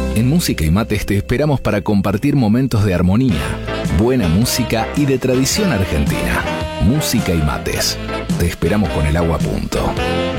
En Música y Mates te esperamos para compartir momentos de armonía, buena música y de tradición argentina. Música y Mates. Te esperamos con el agua a punto.